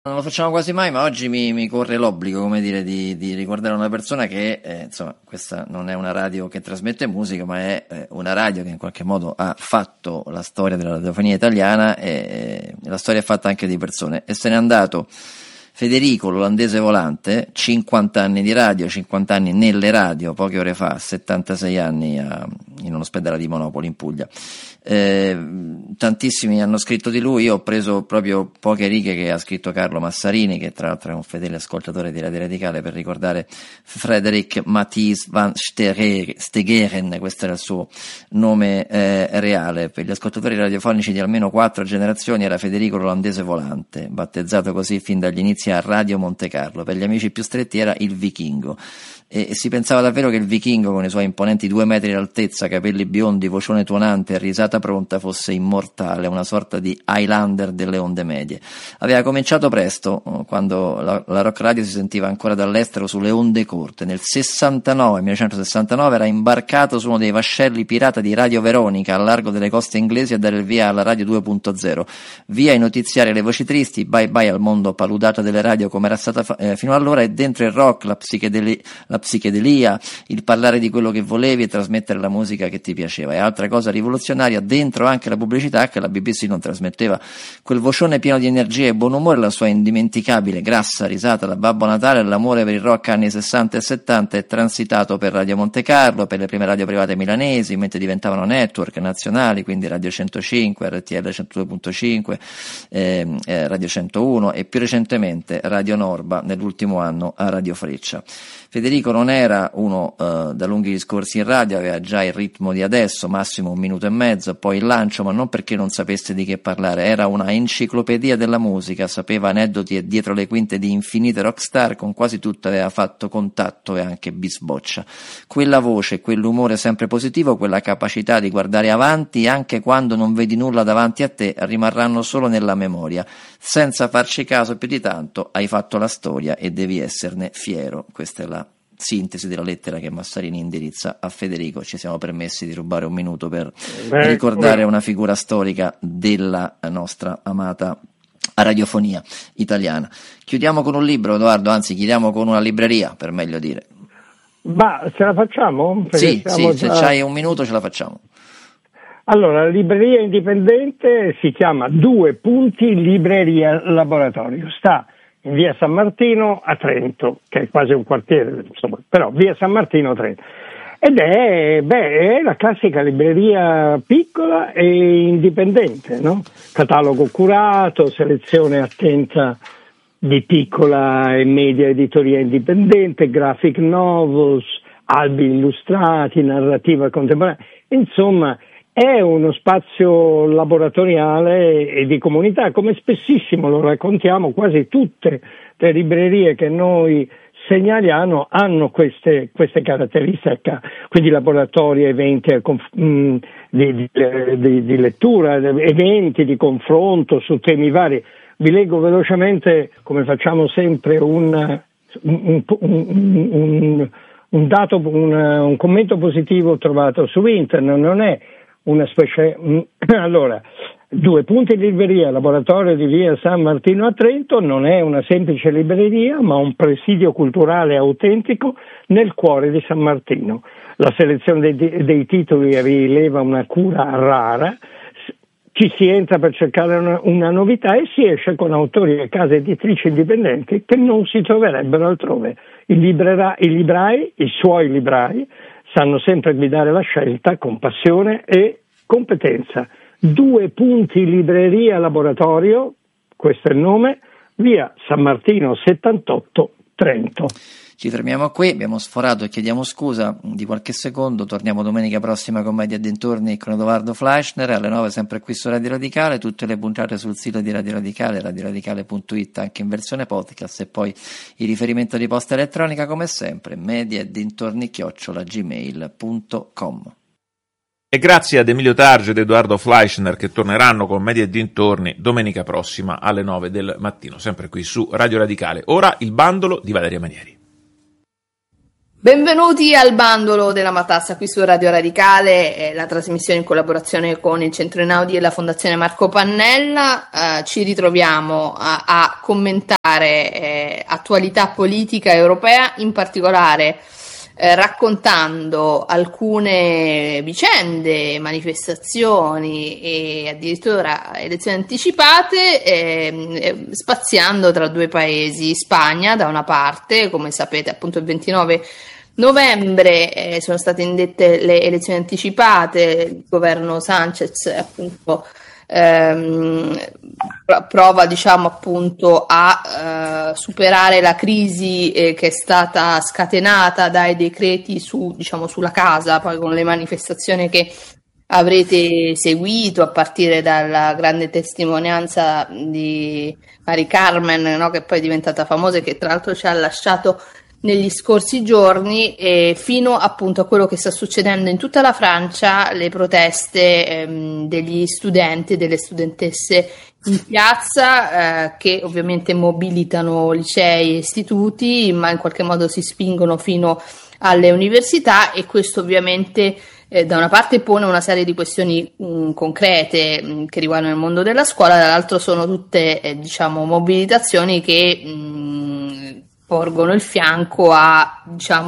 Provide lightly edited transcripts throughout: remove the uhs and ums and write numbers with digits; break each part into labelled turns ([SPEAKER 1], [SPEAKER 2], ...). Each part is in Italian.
[SPEAKER 1] Non lo facciamo quasi mai, ma oggi mi corre l'obbligo, come dire, di ricordare una persona che, insomma, questa non è una radio che trasmette musica, ma è una radio che in qualche modo ha fatto la storia della radiofonia italiana, e la storia è fatta anche di persone. E se n'è andato Federico, l'olandese volante, 50 anni di radio, 50 anni nelle radio, poche ore fa, 76 anni in un'ospedale di Monopoli in Puglia. Tantissimi hanno scritto di lui, io ho preso proprio poche righe che ha scritto Carlo Massarini, che tra l'altro è un fedele ascoltatore di Radio Radicale, per ricordare Frederik Matthies van Stegeren, questo era il suo nome reale. Per gli ascoltatori radiofonici di almeno 4 generazioni era Federico l'olandese volante, battezzato così fin dagli inizi a Radio Monte Carlo. Per gli amici più stretti era il Vichingo. E si pensava davvero che il Vichingo, con i suoi imponenti 2 metri d'altezza, capelli biondi, vocione tuonante e risata pronta, fosse immortale, una sorta di Highlander delle onde medie. Aveva cominciato presto, quando la Rock Radio si sentiva ancora dall'estero sulle onde corte. Nel 1969 era imbarcato su uno dei vascelli pirata di Radio Veronica al largo delle coste inglesi a dare il via alla Radio 2.0. Via i notiziari e le voci tristi, bye bye al mondo paludato delle radio come era stata fino allora, e dentro il rock, la psichedelia, il parlare di quello che volevi e trasmettere la musica che ti piaceva. E altra cosa rivoluzionaria, dentro anche la pubblicità che la BBC non trasmetteva. Quel vocione pieno di energia e buon umore, la sua indimenticabile grassa risata da Babbo Natale, l'amore per il rock anni 60 e 70 è transitato per Radio Monte Carlo, per le prime radio private milanesi, mentre diventavano network nazionali, quindi Radio 105, RTL 102.5, Radio 101 e più recentemente Radio Norba nell'ultimo anno a Radio Freccia. Federico non era uno da lunghi discorsi in radio, aveva già il ritmo di adesso, massimo 1 minuto e mezzo, poi il lancio, ma non perché non sapesse di che parlare, era una enciclopedia della musica, sapeva aneddoti e dietro le quinte di infinite rockstar, con quasi tutte aveva fatto contatto e anche bisboccia. Quella voce, quell'umore sempre positivo, quella capacità di guardare avanti anche quando non vedi nulla davanti a te, rimarranno solo nella memoria. Senza farci caso più di tanto, hai fatto la storia e devi esserne fiero. Questa è la sintesi della lettera che Massarini indirizza a Federico. Ci siamo permessi di rubare 1 minuto per ricordare una figura storica della nostra amata radiofonia italiana. Chiudiamo con un libro, Edoardo, anzi chiudiamo con una libreria, per meglio dire.
[SPEAKER 2] Ma ce la facciamo?
[SPEAKER 1] Sì, se c'hai 1 minuto ce la facciamo.
[SPEAKER 2] Allora, la libreria indipendente si chiama 2 Punti Libreria Laboratorio, sta in via San Martino a Trento, che è quasi un quartiere, insomma, però via San Martino a Trento. Ed è la classica libreria piccola e indipendente, no? Catalogo curato, selezione attenta di piccola e media editoria indipendente, graphic novels, albi illustrati, narrativa contemporanea, insomma è uno spazio laboratoriale e di comunità, come spessissimo lo raccontiamo. Quasi tutte le librerie che noi segnaliamo hanno queste caratteristiche, quindi laboratori, eventi di lettura, eventi di confronto su temi vari. Vi leggo velocemente, come facciamo sempre, un commento positivo trovato su internet. Non è una specie. Allora, 2 Punti Libreria Laboratorio di via San Martino a Trento non è una semplice libreria, ma un presidio culturale autentico nel cuore di San Martino. La selezione dei titoli rileva una cura rara. Ci si entra per cercare una novità e si esce con autori e case editrici indipendenti che non si troverebbero altrove. I suoi librai sanno sempre guidare la scelta con passione e competenza. 2 Punti Libreria Laboratorio, questo è il nome, via San Martino 78, Trento.
[SPEAKER 1] Ci fermiamo qui, abbiamo sforato e chiediamo scusa di qualche secondo. Torniamo domenica prossima con Media e dintorni con Edoardo Fleischner alle 9, sempre qui su Radio Radicale. Tutte le puntate sul sito di Radio Radicale, radioradicale.it, anche in versione podcast, e poi il riferimento di posta elettronica come sempre, mediaedintorni@gmail.com.
[SPEAKER 3] E grazie ad Emilio Targio ed Edoardo Fleischner, che torneranno con Media e dintorni domenica prossima alle 9 del mattino, sempre qui su Radio Radicale. Ora il bandolo di Valeria Manieri.
[SPEAKER 4] Benvenuti al bandolo della matassa qui su Radio Radicale, la trasmissione in collaborazione con il Centro Einaudi e la Fondazione Marco Pannella. Ci ritroviamo a commentare attualità politica europea, in particolare raccontando alcune vicende, manifestazioni e addirittura elezioni anticipate, spaziando tra due paesi. Spagna da una parte, come sapete appunto il 29 novembre sono state indette le elezioni anticipate, il governo Sánchez appunto prova appunto a superare la crisi che è stata scatenata dai decreti sulla casa, poi con le manifestazioni che avrete seguito a partire dalla grande testimonianza di Mari Carmen, no, che poi è diventata famosa e che tra l'altro ci ha lasciato negli scorsi giorni, fino appunto a quello che sta succedendo in tutta la Francia, le proteste degli studenti e delle studentesse in piazza, che ovviamente mobilitano licei e istituti, ma in qualche modo si spingono fino alle università, e questo ovviamente da una parte pone una serie di questioni concrete che riguardano il mondo della scuola, dall'altro sono tutte mobilitazioni che porgono il fianco a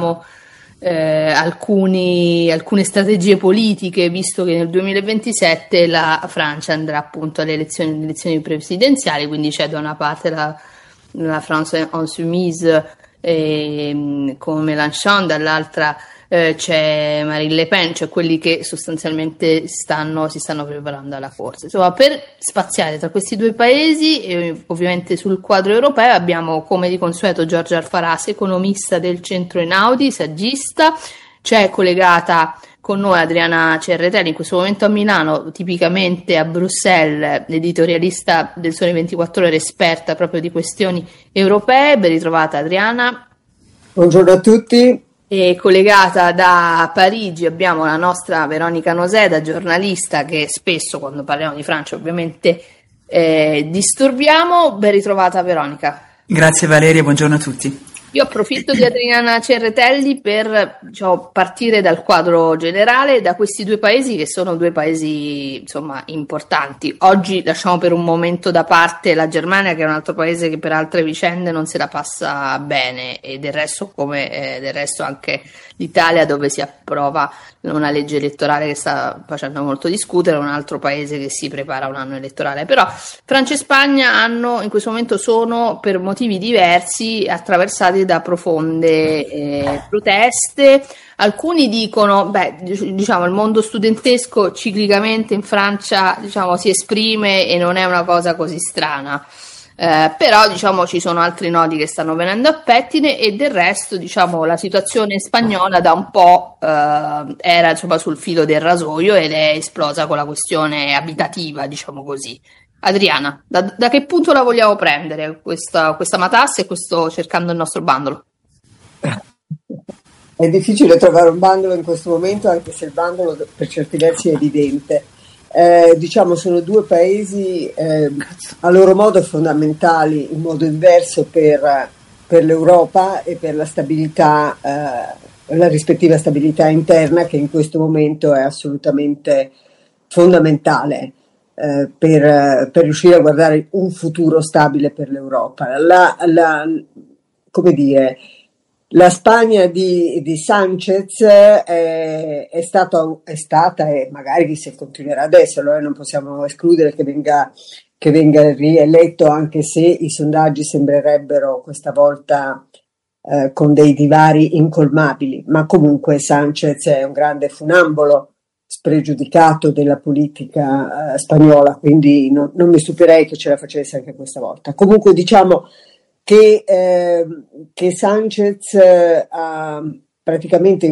[SPEAKER 4] alcune strategie politiche, visto che nel 2027 la Francia andrà appunto alle elezioni presidenziali, quindi c'è da una parte la France Insoumise con Mélenchon, dall'altra c'è Marine Le Pen, cioè quelli che sostanzialmente si stanno preparando alla corsa. Insomma, per spaziare tra questi due paesi e ovviamente sul quadro europeo abbiamo, come di consueto, Giorgia Alfaras, economista del Centro Einaudi, saggista. C'è collegata con noi Adriana Cerretelli, in questo momento a Milano, tipicamente a Bruxelles, l'editorialista del Sole 24 Ore, esperta proprio di questioni europee. Ben ritrovata Adriana.
[SPEAKER 5] Buongiorno a tutti.
[SPEAKER 4] E collegata da Parigi abbiamo la nostra Veronica Noseda, giornalista che spesso quando parliamo di Francia ovviamente disturbiamo. Ben ritrovata Veronica.
[SPEAKER 6] Grazie Valeria, buongiorno a tutti.
[SPEAKER 4] Io approfitto di Adriana Cerretelli per partire dal quadro generale, da questi due paesi che sono due paesi importanti. Oggi lasciamo per un momento da parte la Germania, che è un altro paese che per altre vicende non se la passa bene, e del resto come del resto anche l'Italia, dove si approva una legge elettorale che sta facendo molto discutere, un altro paese che si prepara un anno elettorale. Però Francia e Spagna in questo momento sono, per motivi diversi, attraversati da profonde proteste. Alcuni dicono il mondo studentesco ciclicamente in Francia si esprime e non è una cosa così strana, però ci sono altri nodi che stanno venendo a pettine, e del resto la situazione spagnola da un po' era sul filo del rasoio ed è esplosa con la questione abitativa, così. Adriana, da che punto la vogliamo prendere questa matassa e questo cercando il nostro bandolo?
[SPEAKER 5] È difficile trovare un bandolo in questo momento, anche se il bandolo per certi versi è evidente. Sono due paesi a loro modo fondamentali, in modo diverso per l'Europa e per la stabilità, la rispettiva stabilità interna, che in questo momento è assolutamente fondamentale per riuscire a guardare un futuro stabile per l'Europa. La Spagna di Sánchez è stata e magari se continuerà adesso, allora non possiamo escludere che venga rieletto, anche se i sondaggi sembrerebbero questa volta con dei divari incolmabili, ma comunque Sánchez è un grande funambolo spregiudicato della politica spagnola, quindi non mi stupirei che ce la facesse anche questa volta. Comunque che Sánchez praticamente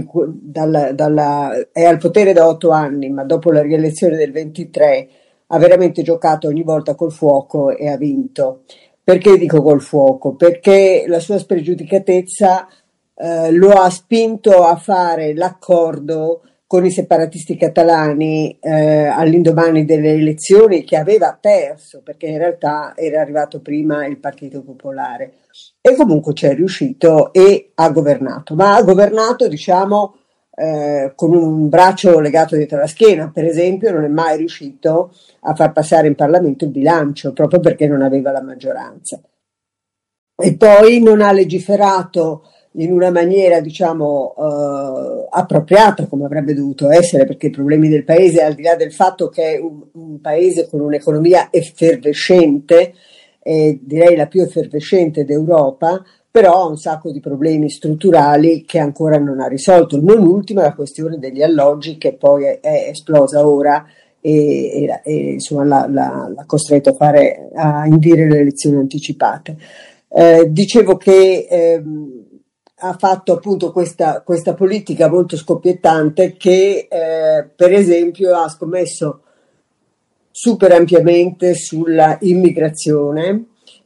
[SPEAKER 5] è al potere da 8 anni, ma dopo la rielezione del 23 ha veramente giocato ogni volta col fuoco e ha vinto. Perché dico col fuoco? Perché la sua spregiudicatezza lo ha spinto a fare l'accordo con i separatisti catalani all'indomani delle elezioni, che aveva perso perché in realtà era arrivato prima il Partito Popolare, e comunque ci è riuscito e ha governato, ma ha governato, diciamo, con un braccio legato dietro la schiena. Per esempio, non è mai riuscito a far passare in Parlamento il bilancio, proprio perché non aveva la maggioranza. E poi non ha legiferato in una maniera, diciamo, appropriata, come avrebbe dovuto essere, perché i problemi del paese, al di là del fatto che è un paese con un'economia effervescente, direi la più effervescente d'Europa, però ha un sacco di problemi strutturali che ancora non ha risolto, non ultima la questione degli alloggi, che poi è esplosa ora e insomma l'ha costretto a indire le elezioni anticipate. Dicevo che ha fatto appunto questa politica molto scoppiettante che per esempio ha scommesso super ampiamente sulla immigrazione,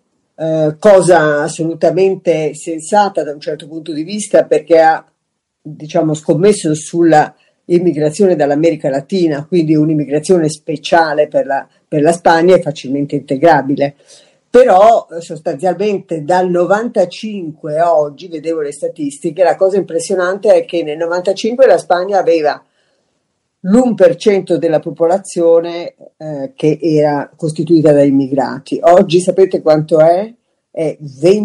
[SPEAKER 5] cosa assolutamente sensata da un certo punto di vista, perché ha, diciamo, scommesso sulla immigrazione dall'America Latina, quindi un'immigrazione speciale per la Spagna e facilmente integrabile. Però sostanzialmente dal 95 a oggi, vedevo le statistiche, la cosa impressionante è che nel 95 la Spagna aveva l'1% della popolazione che era costituita da immigrati. Oggi sapete quanto è? È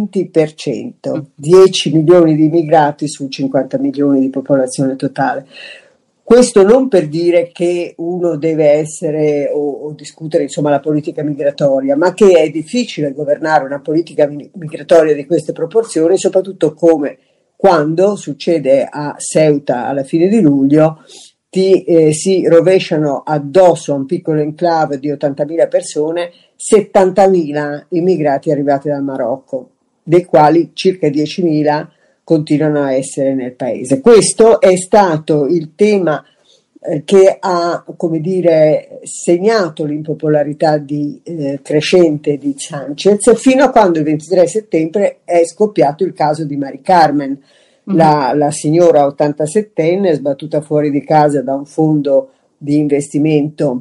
[SPEAKER 5] 20%, 10 milioni di immigrati su 50 milioni di popolazione totale. Questo non per dire che uno deve essere o discutere, insomma, la politica migratoria, ma che è difficile governare una politica migratoria di queste proporzioni, soprattutto quando succede a Ceuta alla fine di luglio, si rovesciano addosso a un piccolo enclave di 80.000 persone 70.000 immigrati arrivati dal Marocco, dei quali circa 10.000 continuano a essere nel paese. Questo è stato il tema che ha, come dire, segnato l'impopolarità crescente di Sánchez, fino a quando il 23 settembre è scoppiato il caso di Mari Carmen, la signora 87enne sbattuta fuori di casa da un fondo di investimento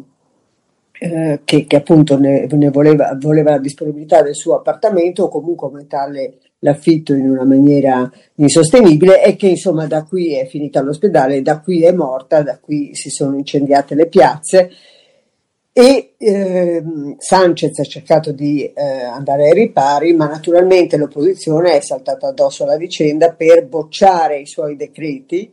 [SPEAKER 5] che appunto ne voleva la disponibilità del suo appartamento, o comunque aumentarle l'affitto in una maniera insostenibile, e che insomma da qui è finita all'ospedale, da qui è morta, da qui si sono incendiate le piazze, e Sánchez ha cercato di andare ai ripari, ma naturalmente l'opposizione è saltata addosso alla vicenda per bocciare i suoi decreti.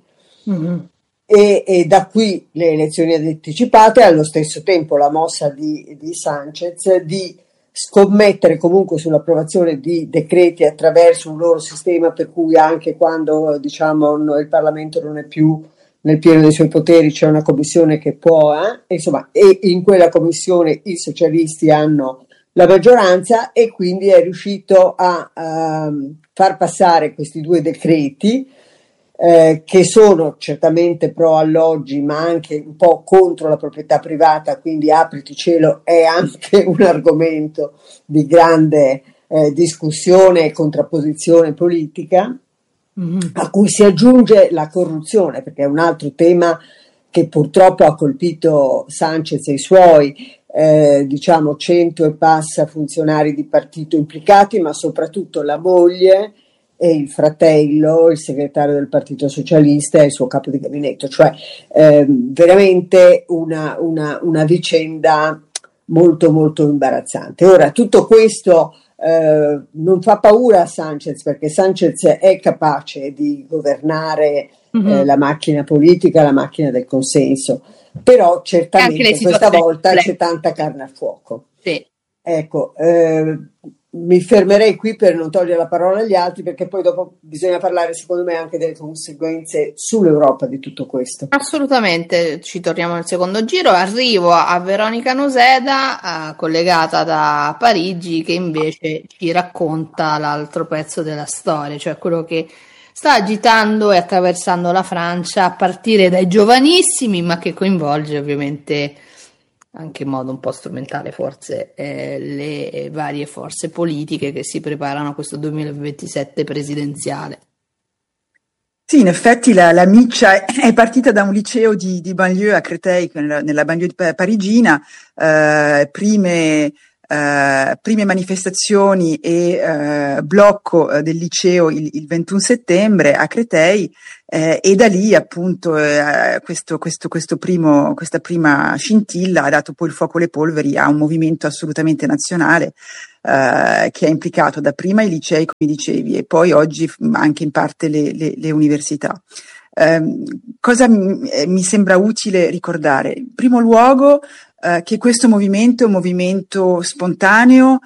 [SPEAKER 5] E da qui le elezioni anticipate, allo stesso tempo la mossa di Sánchez di scommettere comunque sull'approvazione di decreti attraverso un loro sistema per cui anche quando, diciamo, il Parlamento non è più nel pieno dei suoi poteri c'è una commissione che può, insomma, e in quella commissione i socialisti hanno la maggioranza, e quindi è riuscito a far passare questi due decreti che sono certamente pro alloggi ma anche un po' contro la proprietà privata, quindi apriti cielo è anche un argomento di grande discussione e contrapposizione politica, a cui si aggiunge la corruzione, perché è un altro tema che purtroppo ha colpito Sánchez e i suoi, diciamo 100 e passa funzionari di partito implicati, ma soprattutto la moglie e il fratello, il segretario del Partito Socialista e il suo capo di gabinetto, cioè veramente una vicenda molto molto imbarazzante. Ora, tutto questo non fa paura a Sánchez, perché Sánchez è capace di governare la macchina politica, la macchina del consenso, però certamente questa volta c'è tanta carne a fuoco. Sì. Ecco, mi fermerei qui per non togliere la parola agli altri, perché poi dopo bisogna parlare secondo me anche delle conseguenze sull'Europa di tutto questo.
[SPEAKER 4] Assolutamente, ci torniamo nel secondo giro. Arrivo a Veronica Noseda, collegata da Parigi, che invece ci racconta l'altro pezzo della storia, cioè quello che sta agitando e attraversando la Francia a partire dai giovanissimi, ma che coinvolge ovviamente anche in modo un po' strumentale forse le varie forze politiche che si preparano a questo 2027 presidenziale.
[SPEAKER 6] Sì, in effetti la miccia è partita da un liceo di banlieue a Créteil, nella banlieue parigina, prime manifestazioni e blocco del liceo il 21 settembre a Créteil, e da lì appunto questa prima scintilla ha dato poi il fuoco alle polveri a un movimento assolutamente nazionale, che ha implicato dapprima i licei, come dicevi, e poi oggi anche in parte le università. Cosa mi sembra utile ricordare? In primo luogo, che questo movimento è un movimento spontaneo,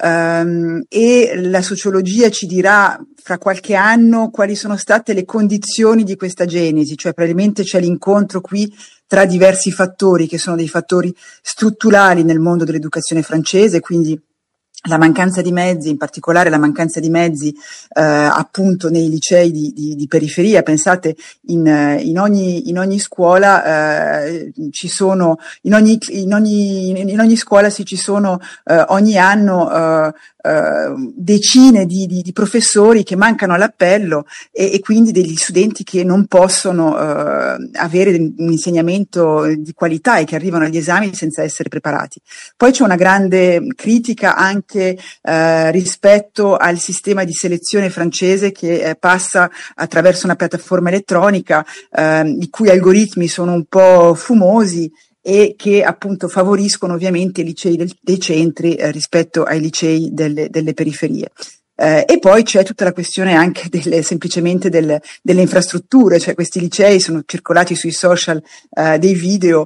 [SPEAKER 6] e la sociologia ci dirà fra qualche anno quali sono state le condizioni di questa genesi, cioè probabilmente c'è l'incontro qui tra diversi fattori che sono dei fattori strutturali nel mondo dell'educazione francese, quindi la mancanza di mezzi, in particolare la mancanza di mezzi appunto nei licei di periferia. Pensate, in ogni scuola ci sono, in ogni scuola ci sono ogni anno decine di professori che mancano all'appello, e quindi degli studenti che non possono avere un insegnamento di qualità e che arrivano agli esami senza essere preparati. Poi c'è una grande critica anche rispetto al sistema di selezione francese che passa attraverso una piattaforma elettronica, i cui algoritmi sono un po' fumosi e che appunto favoriscono ovviamente i licei dei centri rispetto ai licei delle periferie. E poi c'è tutta la questione anche semplicemente delle infrastrutture, cioè questi licei sono circolati sui social dei video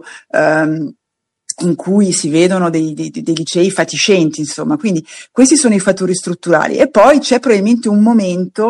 [SPEAKER 6] in cui si vedono dei licei fatiscenti, insomma. Quindi questi sono i fattori strutturali. E poi c'è probabilmente un momento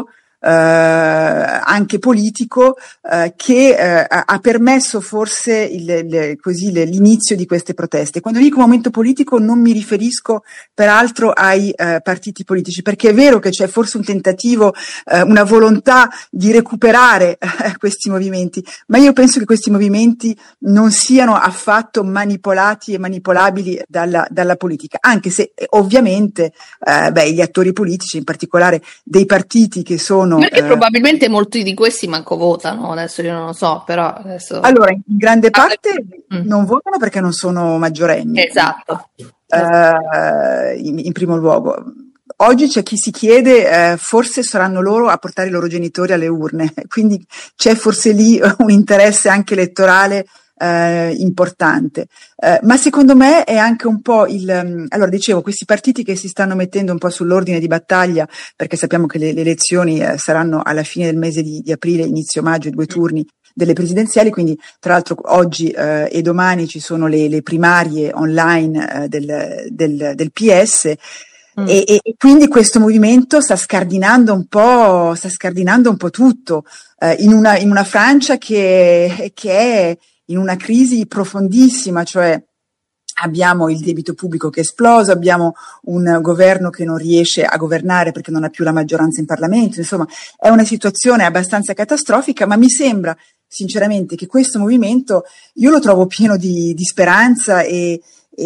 [SPEAKER 6] anche politico che ha permesso forse l'inizio di queste proteste. Quando dico momento politico non mi riferisco peraltro ai partiti politici, perché è vero che c'è forse un tentativo, una volontà di recuperare questi movimenti, ma io penso che questi movimenti non siano affatto manipolati e manipolabili dalla politica, anche se ovviamente gli attori politici, in particolare dei partiti che sono
[SPEAKER 4] perché probabilmente molti di questi manco votano, adesso io non lo so, però adesso...
[SPEAKER 6] Allora, in grande parte non votano perché non sono maggiorenni.
[SPEAKER 4] Esatto.
[SPEAKER 6] In primo luogo. Oggi c'è chi si chiede, forse saranno loro a portare i loro genitori alle urne, quindi c'è forse lì un interesse anche elettorale importante, ma secondo me è anche un po' allora dicevo, questi partiti che si stanno mettendo un po' sull'ordine di battaglia, perché sappiamo che le elezioni saranno alla fine del mese di aprile, inizio maggio, 2 turni delle presidenziali, quindi tra l'altro oggi e domani ci sono le primarie online del PS. E quindi questo movimento sta scardinando un po' tutto, in una Francia che è in una crisi profondissima, cioè abbiamo il debito pubblico che è esploso, abbiamo un governo che non riesce a governare perché non ha più la maggioranza in Parlamento, insomma è una situazione abbastanza catastrofica, ma mi sembra sinceramente che questo movimento io lo trovo pieno di speranza e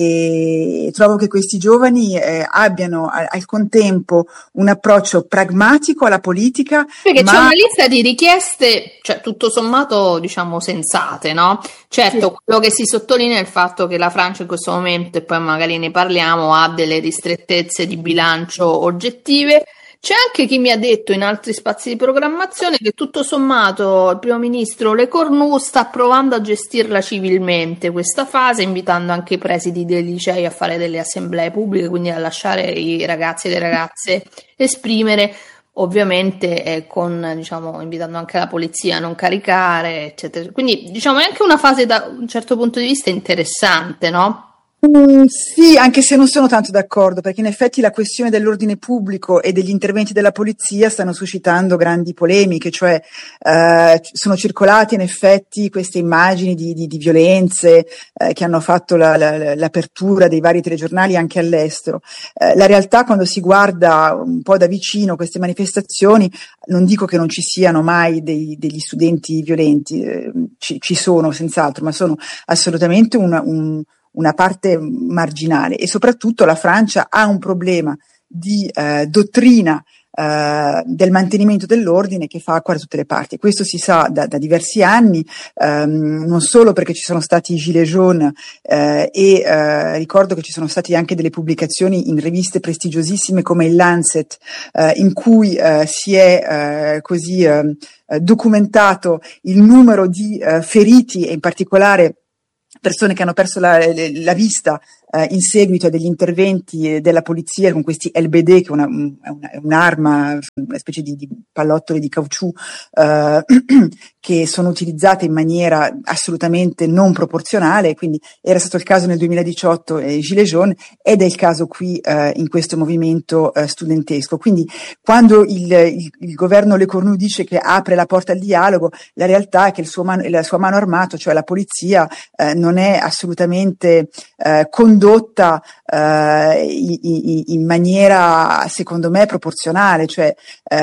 [SPEAKER 6] trovo che questi giovani abbiano al contempo un approccio pragmatico alla politica.
[SPEAKER 4] Perché c'è una lista di richieste, cioè tutto sommato diciamo sensate, no? Certo, sì. Quello che si sottolinea è il fatto che la Francia in questo momento, e poi magari ne parliamo, ha delle ristrettezze di bilancio oggettive. C'è anche chi mi ha detto in altri spazi di programmazione che tutto sommato il primo ministro Lecornu sta provando a gestirla civilmente questa fase, invitando anche i presidi dei licei a fare delle assemblee pubbliche, quindi a lasciare i ragazzi e le ragazze esprimere, ovviamente invitando anche la polizia a non caricare, eccetera. Quindi diciamo è anche una fase da un certo punto di vista interessante, no?
[SPEAKER 6] Sì, anche se non sono tanto d'accordo, perché in effetti la questione dell'ordine pubblico e degli interventi della polizia stanno suscitando grandi polemiche, cioè sono circolate in effetti queste immagini di violenze che hanno fatto l'apertura dei vari telegiornali anche all'estero. La realtà, quando si guarda un po' da vicino queste manifestazioni, non dico che non ci siano mai degli studenti violenti, ci sono senz'altro, ma sono assolutamente una parte marginale, e soprattutto la Francia ha un problema di dottrina del mantenimento dell'ordine che fa acqua da tutte le parti. Questo si sa da diversi anni, non solo perché ci sono stati i Gilets jaunes ricordo che ci sono stati anche delle pubblicazioni in riviste prestigiosissime come il Lancet, in cui si è così documentato il numero di feriti e in particolare persone che hanno perso la vista in seguito a degli interventi della polizia con questi LBD, che è un'arma, una specie di pallottole di caucciù che sono utilizzate in maniera assolutamente non proporzionale. Quindi era stato il caso nel 2018 Gilets jaunes ed è il caso qui in questo movimento studentesco. Quindi quando il governo Le Cornu dice che apre la porta al dialogo, la realtà è che la sua mano armata, cioè la polizia, non è assolutamente condotta in maniera, secondo me, proporzionale. Cioè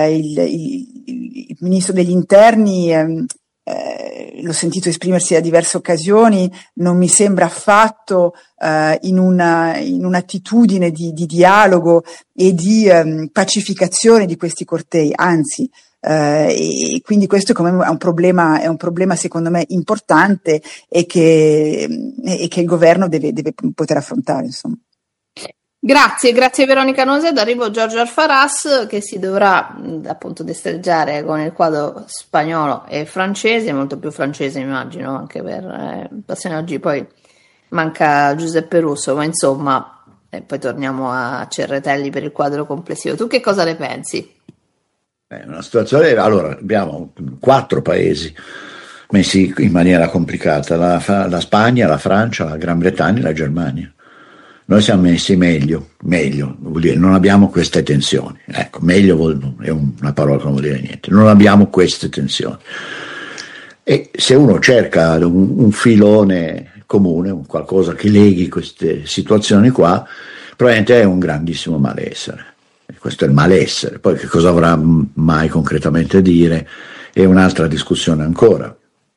[SPEAKER 6] il ministro degli interni, l'ho sentito esprimersi a diverse occasioni, non mi sembra affatto in un'attitudine di dialogo e di pacificazione di questi cortei, anzi. E quindi questo è un problema secondo me importante e che il governo deve poter affrontare, insomma.
[SPEAKER 4] Grazie Veronica Noset. Arrivo Giorgio Alfaras, che si dovrà appunto destreggiare con il quadro spagnolo e francese, molto più francese immagino, anche per passione. Oggi poi manca Giuseppe Russo, ma insomma poi torniamo a Cerretelli per il quadro complessivo. Tu che cosa ne pensi?
[SPEAKER 7] Una situazione, allora abbiamo 4 paesi messi in maniera complicata: la Spagna, la Francia, la Gran Bretagna e la Germania. Noi siamo messi meglio, vuol dire non abbiamo queste tensioni. Ecco, meglio è una parola che non vuol dire niente. Non abbiamo queste tensioni. E se uno cerca un filone comune, un qualcosa che leghi queste situazioni qua, probabilmente è un grandissimo malessere. Questo è il malessere. Poi che cosa avrà mai concretamente a dire è un'altra discussione ancora.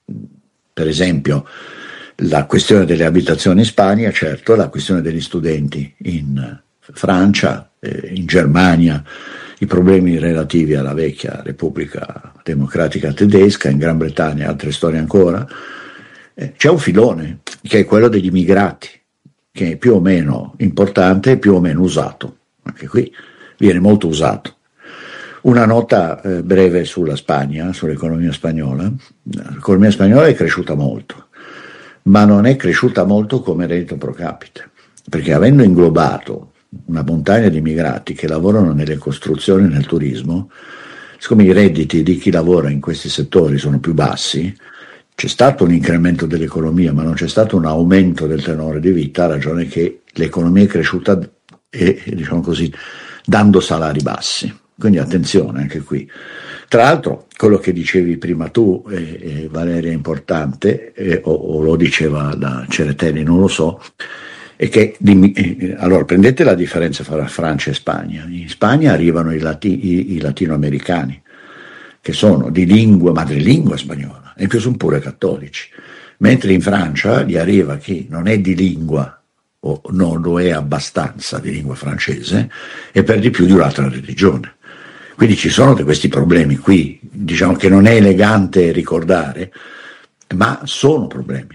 [SPEAKER 7] Per esempio la questione delle abitazioni in Spagna, certo, la questione degli studenti in Francia, in Germania, i problemi relativi alla vecchia Repubblica Democratica Tedesca, in Gran Bretagna altre storie ancora. C'è un filone che è quello degli immigrati, che è più o meno importante e più o meno usato. Anche qui viene molto usato. Una nota breve sulla Spagna, sull'economia spagnola. L'economia spagnola è cresciuta molto, ma non è cresciuta molto come reddito pro capite, perché avendo inglobato una montagna di immigrati che lavorano nelle costruzioni e nel turismo, siccome i redditi di chi lavora in questi settori sono più bassi, c'è stato un incremento dell'economia, ma non c'è stato un aumento del tenore di vita, a ragione che l'economia è cresciuta diciamo così, dando salari bassi. Quindi attenzione anche qui. Tra l'altro quello che dicevi prima tu, Valeria, è importante, o lo diceva la Cerretelli, non lo so, è che allora prendete la differenza fra Francia e Spagna. In Spagna arrivano i latinoamericani, che sono di lingua, madrelingua spagnola, e in più sono pure cattolici, mentre in Francia gli arriva chi non è di lingua o non lo è abbastanza di lingua francese e per di più di un'altra religione. Quindi ci sono questi problemi qui, diciamo che non è elegante ricordare, ma sono problemi.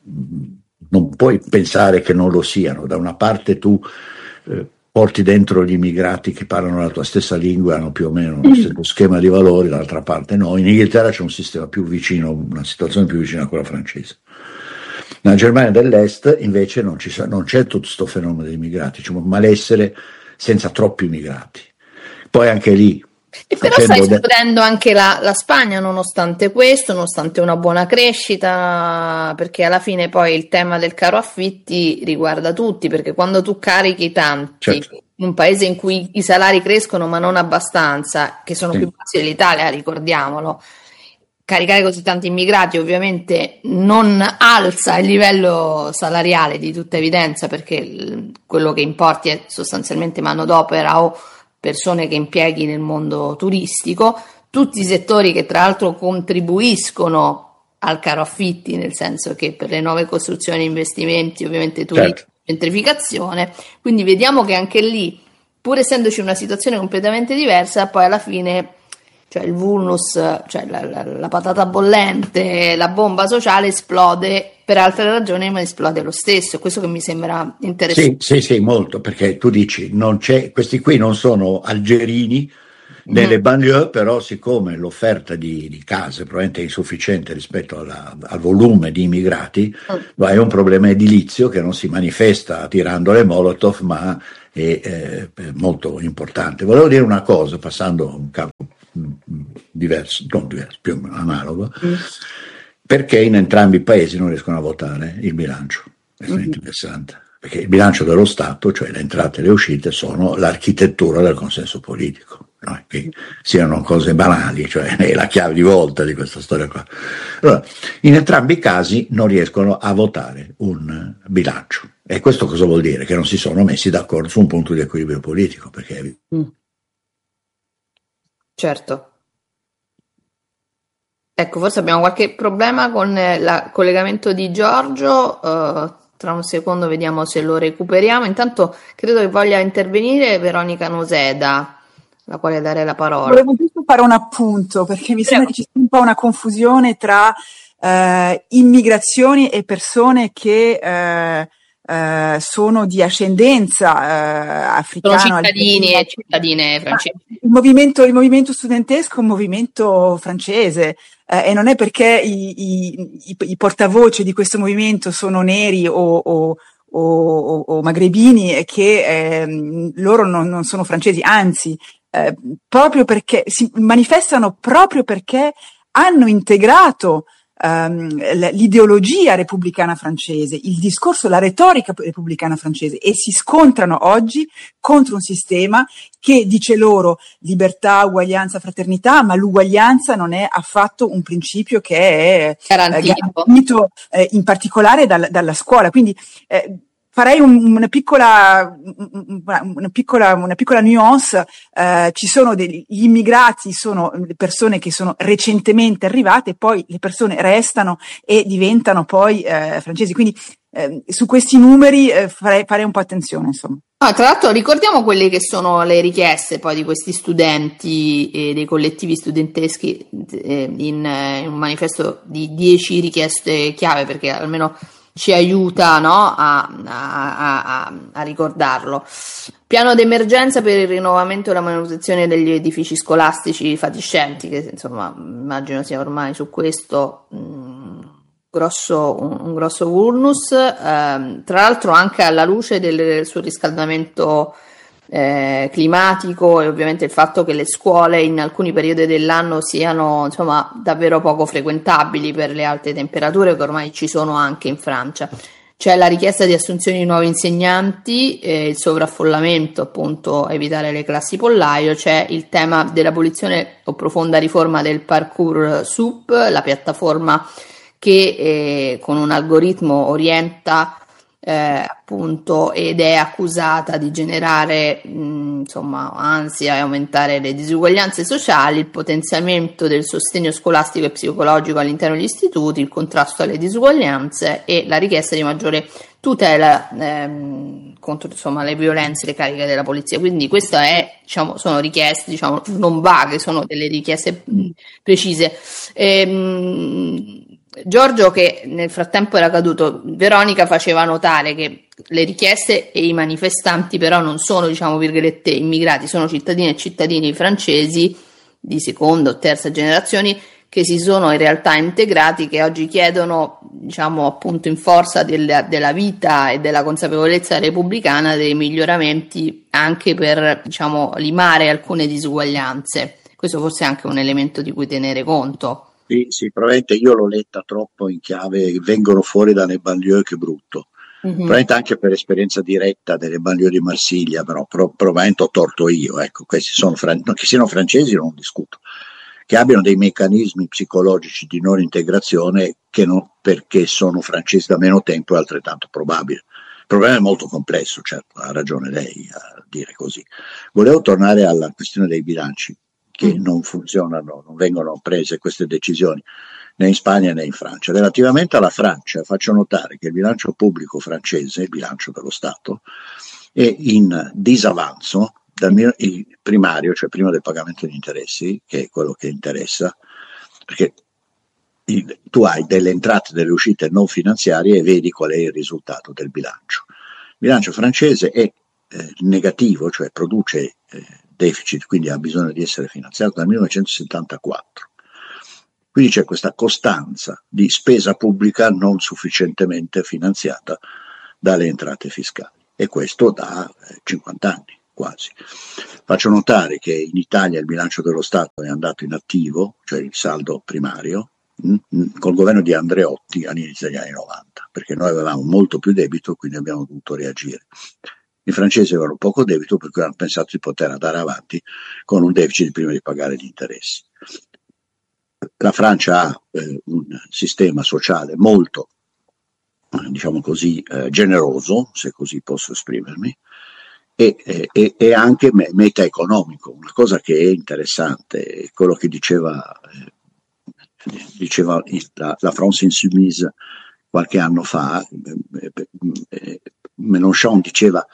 [SPEAKER 7] Non puoi pensare che non lo siano. Da una parte tu porti dentro gli immigrati che parlano la tua stessa lingua, hanno più o meno lo stesso schema di valori, dall'altra parte no. In Inghilterra c'è un sistema più vicino, una situazione più vicina a quella francese. Nella Germania dell'Est invece non c'è tutto questo fenomeno degli immigrati, c'è un malessere senza troppi immigrati. Poi anche lì.
[SPEAKER 4] E però sta esplodendo anche la Spagna nonostante questo, nonostante una buona crescita, perché alla fine poi il tema del caro affitti riguarda tutti, perché quando tu carichi tanti, certo, in un paese in cui i salari crescono ma non abbastanza, che sono più bassi dell'Italia, ricordiamolo, caricare così tanti immigrati ovviamente non alza il livello salariale di tutta evidenza, perché quello che importi è sostanzialmente manodopera o persone che impieghi nel mondo turistico, tutti i settori che tra l'altro contribuiscono al caro affitti, nel senso che per le nuove costruzioni, investimenti, ovviamente turismo, certo, gentrificazione. Quindi vediamo che anche lì pur essendoci una situazione completamente diversa, poi alla fine, cioè il vulnus, cioè la patata bollente, la bomba sociale esplode per altre ragioni, ma esplode lo stesso. Questo che mi sembra interessante.
[SPEAKER 7] Sì, molto, perché tu dici, questi qui non sono algerini nelle banlieue, però siccome l'offerta di case probabilmente è insufficiente rispetto al volume di immigrati, è un problema edilizio che non si manifesta tirando le Molotov, ma è molto importante. Volevo dire una cosa, passando a un campo diverso, non diverso, più analogo, perché in entrambi i paesi non riescono a votare il bilancio. È interessante, perché il bilancio dello Stato, cioè le entrate e le uscite, sono l'architettura del consenso politico, no? Che siano cose banali, cioè è la chiave di volta di questa storia qua. Allora, in entrambi i casi non riescono a votare un bilancio. E questo cosa vuol dire? Che non si sono messi d'accordo su un punto di equilibrio politico, perché
[SPEAKER 4] Certo. Ecco, forse abbiamo qualche problema con il collegamento di Giorgio. Tra un secondo vediamo se lo recuperiamo. Intanto credo che voglia intervenire Veronica Noseda, alla quale dare la parola.
[SPEAKER 6] Volevo giusto fare un appunto, perché mi sembra che ci sia un po' una confusione tra immigrazioni e persone che sono di ascendenza africana.
[SPEAKER 4] Sono cittadini e cittadine francesi.
[SPEAKER 6] Il movimento studentesco è un movimento francese, e non è perché i portavoce di questo movimento sono neri o magrebini che loro non sono francesi, anzi, proprio perché si manifestano proprio perché hanno integrato l'ideologia repubblicana francese, il discorso, la retorica repubblicana francese, e si scontrano oggi contro un sistema che dice loro libertà, uguaglianza, fraternità, ma l'uguaglianza non è affatto un principio che è garantito in particolare dalla scuola. Quindi farei una piccola nuance. Ci sono gli immigrati, sono persone che sono recentemente arrivate, poi le persone restano e diventano poi francesi. Quindi su questi numeri farei un po' attenzione, insomma.
[SPEAKER 4] Tra l'altro ricordiamo quelle che sono le richieste poi di questi studenti e dei collettivi studenteschi in un manifesto di 10 richieste chiave, perché almeno ci aiuta, no, a ricordarlo. Piano d'emergenza per il rinnovamento e la manutenzione degli edifici scolastici fatiscenti, che insomma immagino sia ormai su questo un grosso vulnus, tra l'altro anche alla luce del surriscaldamento climatico, e ovviamente il fatto che le scuole in alcuni periodi dell'anno siano insomma davvero poco frequentabili per le alte temperature che ormai ci sono anche in Francia. C'è la richiesta di assunzioni di nuovi insegnanti, il sovraffollamento, appunto, evitare le classi pollaio. C'è il tema dell'abolizione o profonda riforma del Parcoursup, la piattaforma che con un algoritmo orienta appunto, ed è accusata di generare insomma ansia e aumentare le disuguaglianze sociali, il potenziamento del sostegno scolastico e psicologico all'interno degli istituti, il contrasto alle disuguaglianze e la richiesta di maggiore tutela contro insomma le violenze e le cariche della polizia. Quindi questa è, diciamo, sono richieste, diciamo, non vaghe, sono delle richieste precise. Giorgio, che nel frattempo era caduto, Veronica faceva notare che le richieste e i manifestanti però non sono, diciamo, virgolette, immigrati, sono cittadini e cittadini francesi di seconda o terza generazioni che si sono in realtà integrati, che oggi chiedono, diciamo, appunto in forza della vita e della consapevolezza repubblicana dei miglioramenti anche per, diciamo, limare alcune disuguaglianze. Questo forse è anche un elemento di cui tenere conto.
[SPEAKER 7] Sì, probabilmente io l'ho letta troppo in chiave vengono fuori dalle banlieue, che brutto. Probabilmente anche per esperienza diretta delle banlieue di Marsiglia, però probabilmente ho torto io, ecco, questi sono che siano francesi non discuto, che abbiano dei meccanismi psicologici di non integrazione che non perché sono francesi da meno tempo è altrettanto probabile. Il problema è molto complesso, certo, ha ragione lei a dire così. Volevo tornare alla questione dei bilanci, che non funzionano, non vengono prese queste decisioni né in Spagna né in Francia. Relativamente alla Francia, faccio notare che il bilancio pubblico francese, il bilancio dello Stato, è in disavanzo il primario, cioè prima del pagamento di interessi, che è quello che interessa, perché tu hai delle entrate e delle uscite non finanziarie e vedi qual è il risultato del bilancio. Il bilancio francese è negativo, cioè produce deficit, quindi ha bisogno di essere finanziato dal 1974. Quindi c'è questa costanza di spesa pubblica non sufficientemente finanziata dalle entrate fiscali, e questo da 50 anni quasi. Faccio notare che in Italia il bilancio dello Stato è andato in attivo, cioè il saldo primario, col governo di Andreotti all'inizio degli anni 90, perché noi avevamo molto più debito, quindi abbiamo dovuto reagire. I francesi avevano poco debito, per cui hanno pensato di poter andare avanti con un deficit prima di pagare gli interessi. La Francia ha un sistema sociale molto, diciamo così, generoso, se così posso esprimermi, e anche meta-economico. Una cosa che è interessante è quello che diceva la France Insoumise qualche anno fa. Mélenchon diceva: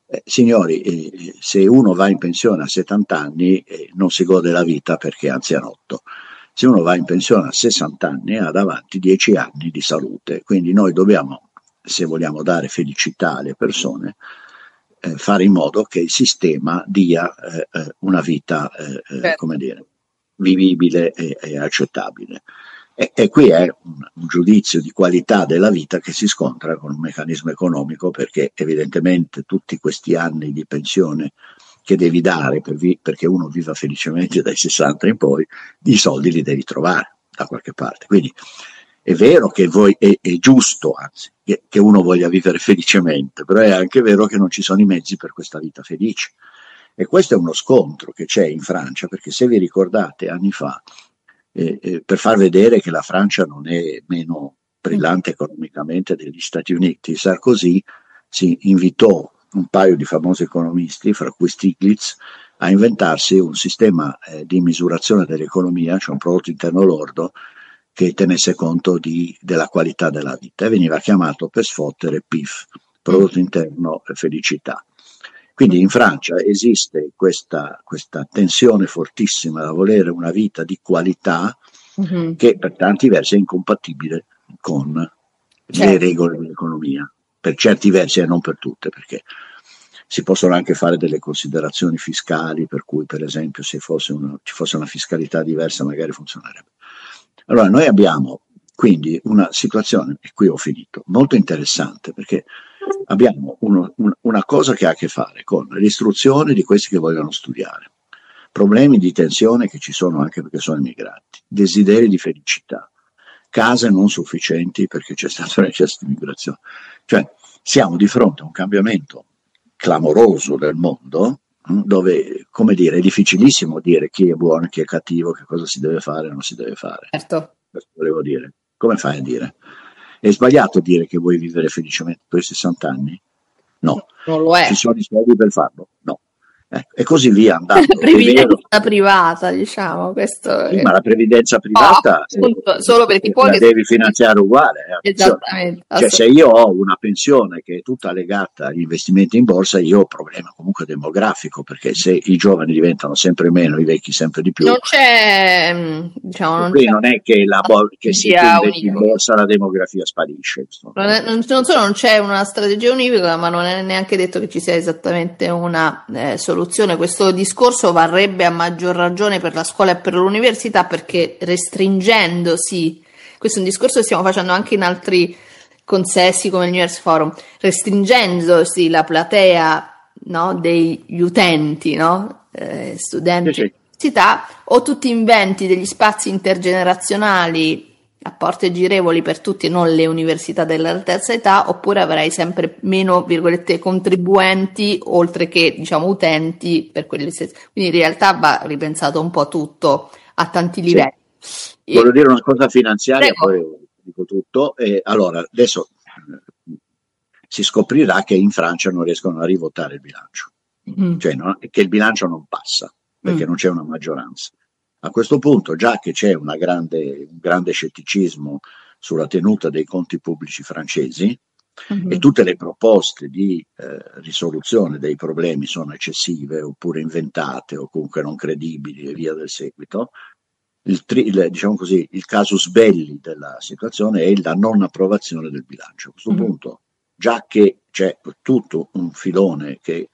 [SPEAKER 7] signori, se uno va in pensione a 70 anni non si gode la vita perché è anzianotto. Se uno va in pensione a 60 anni ha davanti 10 anni di salute, quindi noi dobbiamo, se vogliamo dare felicità alle persone, fare in modo che il sistema dia una vita come dire, vivibile e accettabile. E qui è un giudizio di qualità della vita che si scontra con un meccanismo economico, perché evidentemente tutti questi anni di pensione che devi dare perché uno viva felicemente dai 60 in poi, i soldi li devi trovare da qualche parte. Quindi è vero che è giusto, anzi, che uno voglia vivere felicemente, però è anche vero che non ci sono i mezzi per questa vita felice. E questo è uno scontro che c'è in Francia, perché se vi ricordate anni fa, per far vedere che la Francia non è meno brillante economicamente degli Stati Uniti, Sarkozy si invitò un paio di famosi economisti, fra cui Stiglitz, a inventarsi un sistema di misurazione dell'economia, cioè un prodotto interno lordo, che tenesse conto della qualità della vita, e veniva chiamato per sfottere PIF, prodotto interno felicità. Quindi in Francia esiste questa tensione fortissima da volere una vita di qualità, che per tanti versi è incompatibile con le regole dell'economia, per certi versi e non per tutte, perché si possono anche fare delle considerazioni fiscali, per cui per esempio se ci fosse una fiscalità diversa magari funzionerebbe. Allora noi abbiamo quindi una situazione, e qui ho finito, molto interessante, perché abbiamo una cosa che ha a che fare con l'istruzione di questi che vogliono studiare, problemi di tensione che ci sono anche perché sono immigrati, desideri di felicità, case non sufficienti perché c'è stato un eccesso di immigrazione. Cioè siamo di fronte a un cambiamento clamoroso del mondo, dove, come dire, è difficilissimo dire chi è buono e chi è cattivo, che cosa si deve fare e non si deve fare.
[SPEAKER 4] Certo.
[SPEAKER 7] Questo volevo dire. Come fai a dire? È sbagliato dire che vuoi vivere felicemente per 60 anni? No.
[SPEAKER 4] Non lo è.
[SPEAKER 7] Ci sono i soldi per farlo? No. E così via andando.
[SPEAKER 4] Previdenza privata, diciamo. Questo
[SPEAKER 7] sì, ma la previdenza privata
[SPEAKER 4] solo per chi può,
[SPEAKER 7] la devi finanziare uguale.
[SPEAKER 4] Esattamente.
[SPEAKER 7] Cioè, se io ho una pensione che è tutta legata agli investimenti in borsa, io ho un problema comunque demografico, perché se i giovani diventano sempre meno, i vecchi sempre di più.
[SPEAKER 4] Non c'è, diciamo,
[SPEAKER 7] non è che se tu investi in borsa la demografia sparisce.
[SPEAKER 4] Non solo non c'è una strategia univoca, ma non è neanche detto che ci sia esattamente una soluzione. Questo discorso varrebbe a maggior ragione per la scuola e per l'università, perché restringendosi, questo è un discorso che stiamo facendo anche in altri consessi come il New Year's Forum, restringendosi la platea, no, degli utenti, no, studenti università, o tutti inventi degli spazi intergenerazionali a porte girevoli per tutti e non le università della terza età, oppure avrai sempre meno, virgolette, contribuenti oltre che, diciamo, utenti per quelli stessi. Quindi in realtà va ripensato un po' tutto a tanti livelli.
[SPEAKER 7] Voglio dire una cosa finanziaria, poi dico tutto. Allora, adesso si scoprirà che in Francia non riescono a rivotare il bilancio, cioè che il bilancio non passa, perché non c'è una maggioranza. A questo punto, già che c'è un grande scetticismo sulla tenuta dei conti pubblici francesi, e tutte le proposte di risoluzione dei problemi sono eccessive oppure inventate o comunque non credibili e via del seguito, diciamo così, il casus belli della situazione è la non approvazione del bilancio. A questo punto, già che c'è tutto un filone che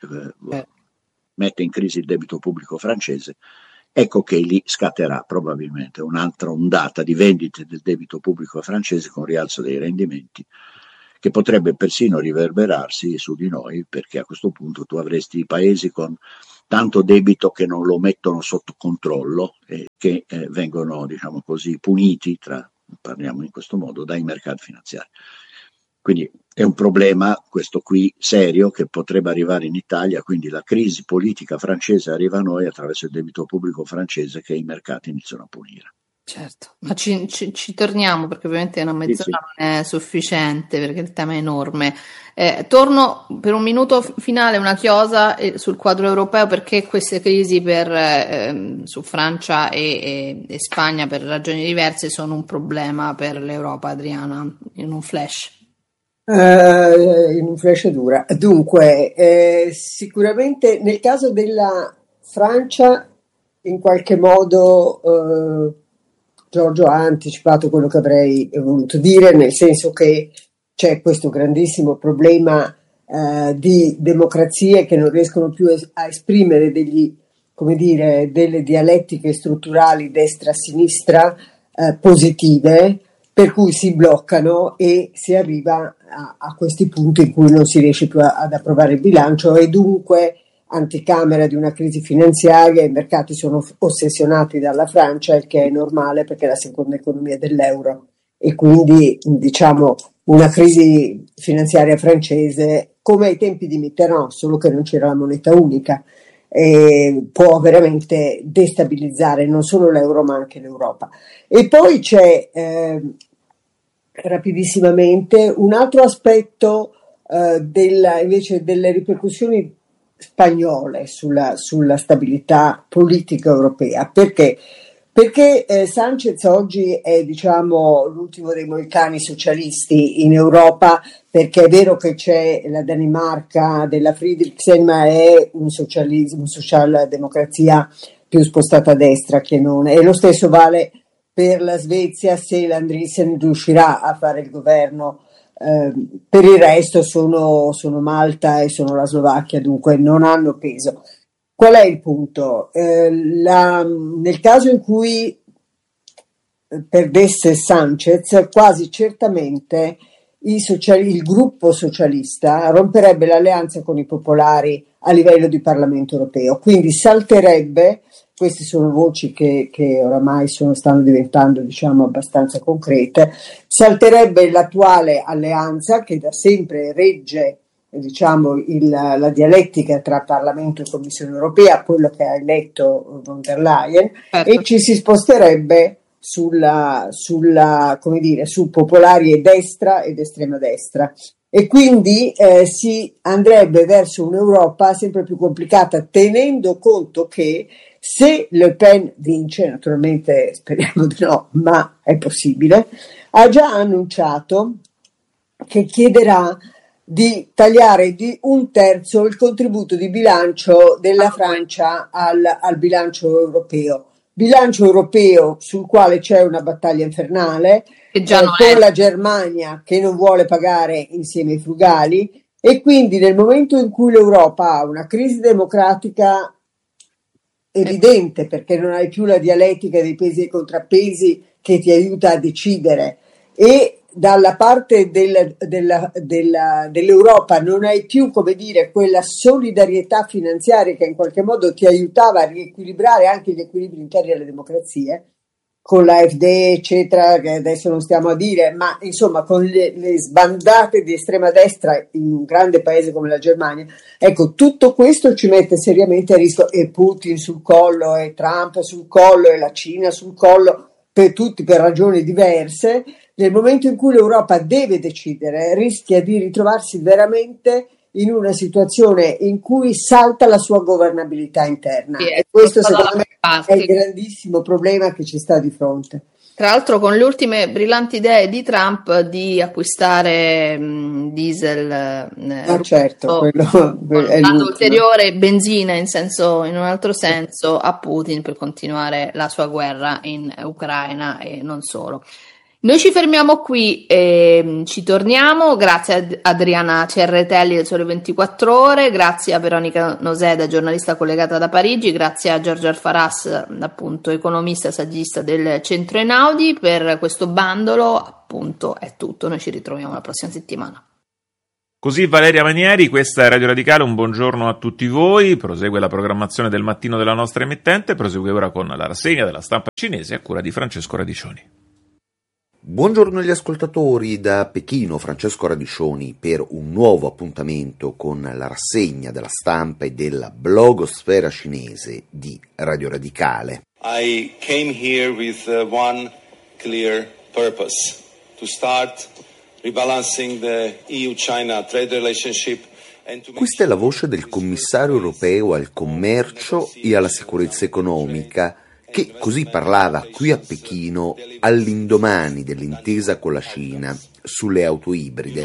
[SPEAKER 7] mette in crisi il debito pubblico francese, ecco che lì scatterà probabilmente un'altra ondata di vendite del debito pubblico francese con rialzo dei rendimenti, che potrebbe persino riverberarsi su di noi, perché a questo punto tu avresti i paesi con tanto debito che non lo mettono sotto controllo e che vengono, diciamo così, puniti, parliamo in questo modo, dai mercati finanziari. Quindi è un problema, questo qui, serio, che potrebbe arrivare in Italia, quindi la crisi politica francese arriva a noi attraverso il debito pubblico francese che i mercati iniziano a punire.
[SPEAKER 4] Certo, ma ci torniamo perché ovviamente una mezz'ora non è sufficiente perché il tema è enorme. Torno per un minuto finale, una chiosa sul quadro europeo, perché queste crisi su Francia e Spagna per ragioni diverse sono un problema per l'Europa, Adriana, in un flash.
[SPEAKER 5] In un flash dura. Dunque, sicuramente nel caso della Francia, in qualche modo Giorgio ha anticipato quello che avrei voluto dire, nel senso che c'è questo grandissimo problema di democrazie che non riescono più a esprimere delle dialettiche strutturali destra-sinistra positive, per cui si bloccano e si arriva a questi punti in cui non si riesce più ad approvare il bilancio e dunque anticamera di una crisi finanziaria. I mercati sono ossessionati dalla Francia, il che è normale perché è la seconda economia dell'euro e quindi diciamo una crisi finanziaria francese come ai tempi di Mitterrand, solo che non c'era la moneta unica, può veramente destabilizzare non solo l'euro ma anche l'Europa. E poi c'è rapidissimamente un altro aspetto invece delle ripercussioni spagnole sulla stabilità politica europea. Perché Sanchez oggi è, diciamo, l'ultimo dei moicani socialisti in Europa, perché è vero che c'è la Danimarca della Friedrichsen, ma è un socialdemocrazia più spostata a destra che non. E lo stesso vale per la Svezia, se l'Andriessen riuscirà a fare il governo. Per il resto sono Malta e sono la Slovacchia, dunque non hanno peso. Qual è il punto? Nel caso in cui perdesse Sanchez, quasi certamente il gruppo socialista romperebbe l'alleanza con i popolari a livello di Parlamento europeo, quindi salterebbe. Queste sono voci che oramai stanno diventando, diciamo, abbastanza concrete. Salterebbe l'attuale alleanza che da sempre regge, diciamo, la dialettica tra Parlamento e Commissione europea, quello che ha eletto von der Leyen, e ci si sposterebbe su popolari e destra ed estrema destra. E quindi si andrebbe verso un'Europa sempre più complicata, tenendo conto che se Le Pen vince, naturalmente speriamo di no, ma è possibile, ha già annunciato che chiederà di tagliare di 1/3 il contributo di bilancio della Francia al bilancio europeo sul quale c'è una battaglia infernale con la Germania che non vuole pagare insieme ai frugali, e quindi nel momento in cui l'Europa ha una crisi democratica evidente perché non hai più la dialettica dei pesi e contrappesi che ti aiuta a decidere, e dalla parte dell'Europa non hai più, come dire, quella solidarietà finanziaria che in qualche modo ti aiutava a riequilibrare anche gli equilibri interni alle democrazie, con l'AfD eccetera, che adesso non stiamo a dire, ma insomma con le sbandate di estrema destra in un grande paese come la Germania. Ecco, tutto questo ci mette seriamente a rischio, e Putin sul collo, e Trump sul collo, e la Cina sul collo, per tutti per ragioni diverse. Nel momento in cui l'Europa deve decidere, rischia di ritrovarsi veramente in una situazione in cui salta la sua governabilità interna.
[SPEAKER 4] Sì,
[SPEAKER 5] e questo secondo me è il grandissimo problema che ci sta di fronte.
[SPEAKER 4] Tra l'altro con le ultime brillanti idee di Trump di acquistare diesel
[SPEAKER 5] certo, quello è
[SPEAKER 4] dando ulteriore benzina in un altro senso a Putin per continuare la sua guerra in Ucraina e non solo. Noi ci fermiamo qui e ci torniamo. Grazie a Adriana Cerretelli del Sole 24 Ore, grazie a Veronica Noseda, giornalista collegata da Parigi, grazie a Giorgio Alfaras, appunto economista e saggista del Centro Einaudi. Per questo bandolo appunto è tutto, noi ci ritroviamo la prossima settimana.
[SPEAKER 3] Così Valeria Manieri, questa è Radio Radicale, un buongiorno a tutti voi, prosegue la programmazione del mattino della nostra emittente, prosegue ora con la rassegna della stampa cinese a cura di Francesco Radiccioni.
[SPEAKER 8] Buongiorno agli ascoltatori da Pechino, Francesco Radiccioni per un nuovo appuntamento con la rassegna della stampa e della blogosfera cinese di Radio Radicale.
[SPEAKER 9] I came here with one clear purpose, to start rebalancing the EU-China trade relationship.
[SPEAKER 8] Questa è la voce del commissario europeo al commercio e alla sicurezza economica, che così parlava qui a Pechino all'indomani dell'intesa con la Cina sulle auto ibride.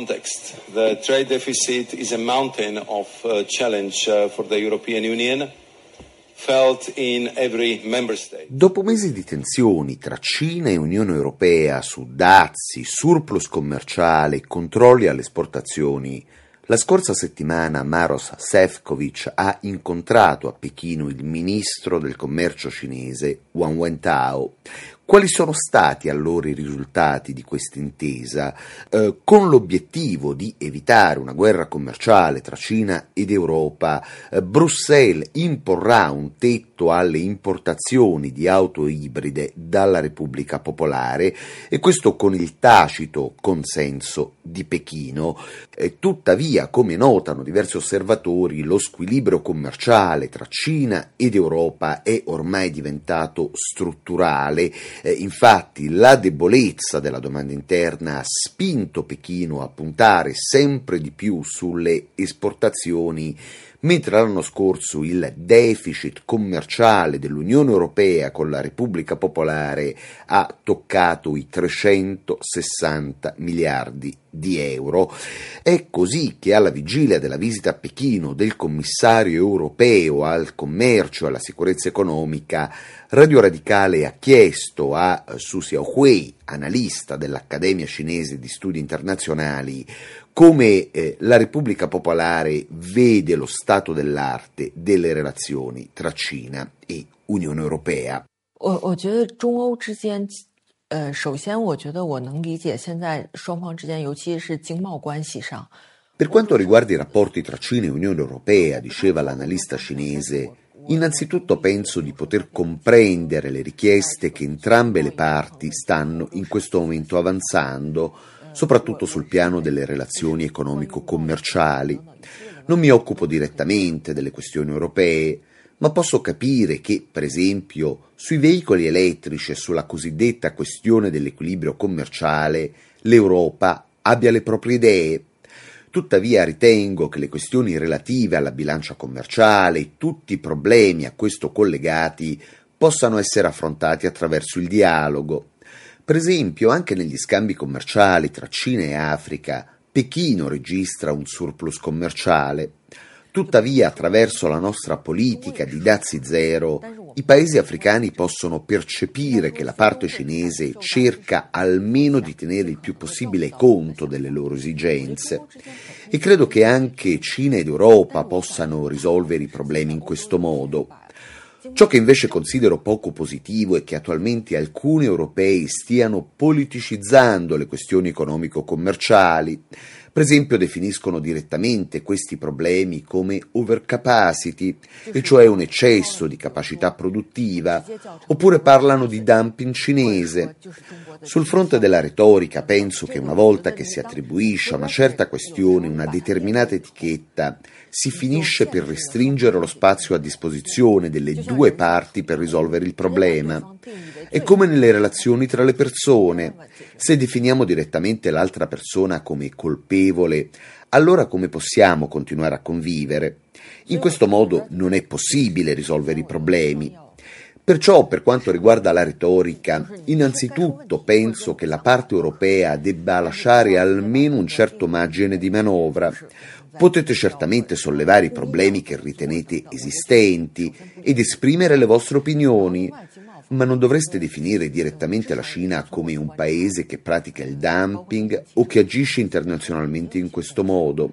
[SPEAKER 9] The trade deficit is a mountain of challenge for the European Union, felt in every member state.
[SPEAKER 8] Dopo mesi di tensioni tra Cina e Unione Europea su dazi, surplus commerciale e controlli alle esportazioni, la scorsa settimana Maroš Šefčovič ha incontrato a Pechino il ministro del commercio cinese Wang Wentao. Quali sono stati allora i risultati di questa intesa? Con l'obiettivo di evitare una guerra commerciale tra Cina ed Europa, Bruxelles imporrà un tetto alle importazioni di auto ibride dalla Repubblica Popolare, e questo con il tacito consenso di Pechino. Tuttavia, come notano diversi osservatori, lo squilibrio commerciale tra Cina ed Europa è ormai diventato strutturale. Infatti la debolezza della domanda interna ha spinto Pechino a puntare sempre di più sulle esportazioni, mentre l'anno scorso il deficit commerciale dell'Unione Europea con la Repubblica Popolare ha toccato i 360 miliardi di euro. È così che alla vigilia della visita a Pechino del commissario europeo al commercio e alla sicurezza economica, Radio Radicale ha chiesto a Su Xiaohui, analista dell'Accademia Cinese di Studi Internazionali, come la Repubblica Popolare vede lo stato dell'arte delle relazioni tra Cina e Unione Europea.
[SPEAKER 10] 首先我觉得我能理解现在双方之间尤其是经贸关系上
[SPEAKER 8] Per quanto riguarda i rapporti tra Cina e Unione Europea, diceva l'analista cinese, innanzitutto penso di poter comprendere le richieste che entrambe le parti stanno in questo momento avanzando, soprattutto sul piano delle relazioni economico-commerciali. Non mi occupo direttamente delle questioni europee, ma posso capire che, per esempio, sui veicoli elettrici e sulla cosiddetta questione dell'equilibrio commerciale, l'Europa abbia le proprie idee. Tuttavia ritengo che le questioni relative alla bilancia commerciale e tutti i problemi a questo collegati possano essere affrontati attraverso il dialogo. Per esempio, anche negli scambi commerciali tra Cina e Africa, Pechino registra un surplus commerciale. Tuttavia, attraverso la nostra politica di dazi zero, i paesi africani possono percepire che la parte cinese cerca almeno di tenere il più possibile conto delle loro esigenze. E credo che anche Cina ed Europa possano risolvere i problemi in questo modo. Ciò che invece considero poco positivo è che attualmente alcuni europei stiano politicizzando le questioni economico-commerciali. Per esempio definiscono direttamente questi problemi come overcapacity, e cioè un eccesso di capacità produttiva, oppure parlano di dumping cinese. Sul fronte della retorica penso che una volta che si attribuisce a una certa questione una determinata etichetta, si finisce per restringere lo spazio a disposizione delle due parti per risolvere il problema. È come nelle relazioni tra le persone. Se definiamo direttamente l'altra persona come colpevole, allora come possiamo continuare a convivere? In questo modo non è possibile risolvere i problemi. Perciò, per quanto riguarda la retorica, innanzitutto penso che la parte europea debba lasciare almeno un certo margine di manovra. Potete certamente sollevare i problemi che ritenete esistenti ed esprimere le vostre opinioni, ma non dovreste definire direttamente la Cina come un paese che pratica il dumping o che agisce internazionalmente in questo modo.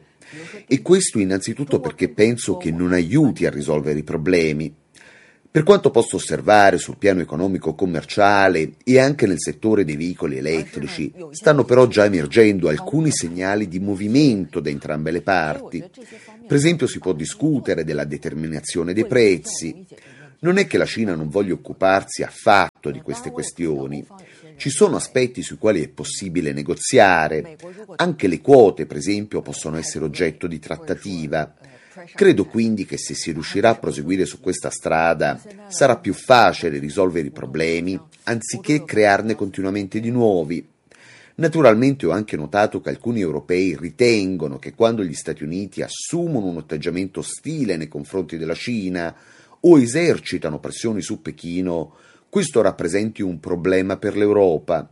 [SPEAKER 8] E questo innanzitutto perché penso che non aiuti a risolvere i problemi. Per quanto posso osservare sul piano economico-commerciale e anche nel settore dei veicoli elettrici, stanno però già emergendo alcuni segnali di movimento da entrambe le parti. Per esempio si può discutere della determinazione dei prezzi. Non è che la Cina non voglia occuparsi affatto di queste questioni. Ci sono aspetti sui quali è possibile negoziare. Anche le quote, per esempio, possono essere oggetto di trattativa. Credo quindi che se si riuscirà a proseguire su questa strada sarà più facile risolvere i problemi anziché crearne continuamente di nuovi. Naturalmente ho anche notato che alcuni europei ritengono che quando gli Stati Uniti assumono un atteggiamento ostile nei confronti della Cina o esercitano pressioni su Pechino, questo rappresenti un problema per l'Europa.